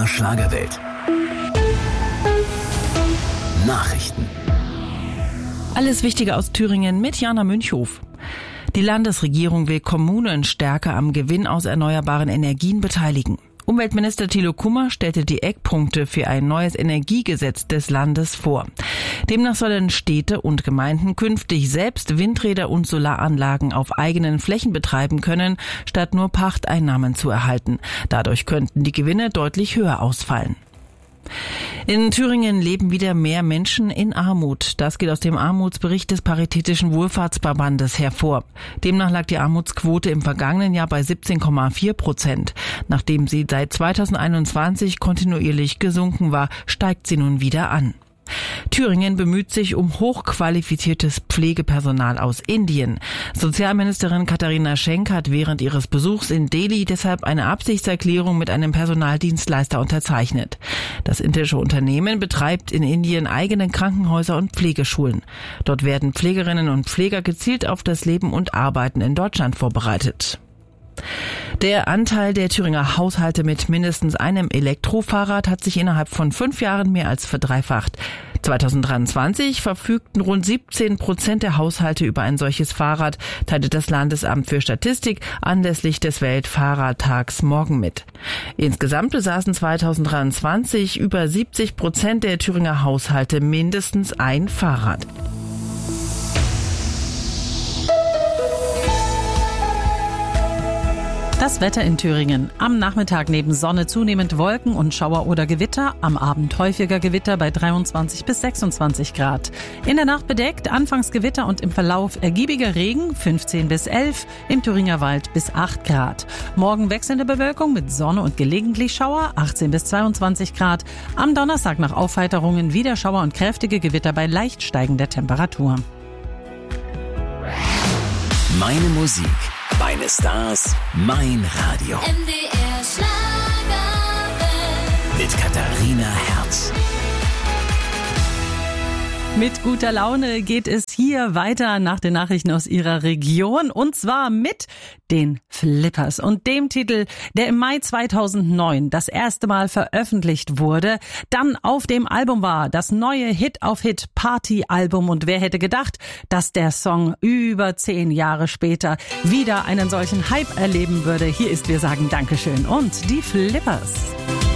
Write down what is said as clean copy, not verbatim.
Thüringer Schlagerwelt. Nachrichten. Alles Wichtige aus Thüringen mit Jana Münchhof. Die Landesregierung will Kommunen stärker am Gewinn aus erneuerbaren Energien beteiligen. Umweltminister Thilo Kummer stellte die Eckpunkte für ein neues Energiegesetz des Landes vor. Demnach sollen Städte und Gemeinden künftig selbst Windräder und Solaranlagen auf eigenen Flächen betreiben können, statt nur Pachteinnahmen zu erhalten. Dadurch könnten die Gewinne deutlich höher ausfallen. In Thüringen leben wieder mehr Menschen in Armut. Das geht aus dem Armutsbericht des Paritätischen Wohlfahrtsverbandes hervor. Demnach lag die Armutsquote im vergangenen Jahr bei 17,4%. Nachdem sie seit 2021 kontinuierlich gesunken war, steigt sie nun wieder an. Thüringen bemüht sich um hochqualifiziertes Pflegepersonal aus Indien. Sozialministerin Katharina Schenk hat während ihres Besuchs in Delhi deshalb eine Absichtserklärung mit einem Personaldienstleister unterzeichnet. Das indische Unternehmen betreibt in Indien eigene Krankenhäuser und Pflegeschulen. Dort werden Pflegerinnen und Pfleger gezielt auf das Leben und Arbeiten in Deutschland vorbereitet. Der Anteil der Thüringer Haushalte mit mindestens einem Elektrofahrrad hat sich innerhalb von 5 Jahren mehr als verdreifacht. 2023 verfügten rund 17% der Haushalte über ein solches Fahrrad, teilte das Landesamt für Statistik anlässlich des Weltfahrradtags morgen mit. Insgesamt besaßen 2023 über 70% der Thüringer Haushalte mindestens ein Fahrrad. Das Wetter in Thüringen. Am Nachmittag neben Sonne zunehmend Wolken und Schauer oder Gewitter. Am Abend häufiger Gewitter bei 23 bis 26 Grad. In der Nacht bedeckt, anfangs Gewitter und im Verlauf ergiebiger Regen 15 bis 11, im Thüringer Wald bis 8 Grad. Morgen wechselnde Bewölkung mit Sonne und gelegentlich Schauer 18 bis 22 Grad. Am Donnerstag nach Aufheiterungen wieder Schauer und kräftige Gewitter bei leicht steigender Temperatur. Meine Musik, meine Stars, mein Radio. MDR Schlagerwelt. Mit Katharina Herz. Mit guter Laune geht es hier weiter nach den Nachrichten aus Ihrer Region und zwar mit den Flippers und dem Titel, der im Mai 2009 das erste Mal veröffentlicht wurde, dann auf dem Album war, das neue Hit-auf-Hit-Party-Album und wer hätte gedacht, dass der Song über 10 Jahre später wieder einen solchen Hype erleben würde. Hier ist Wir sagen Dankeschön und die Flippers.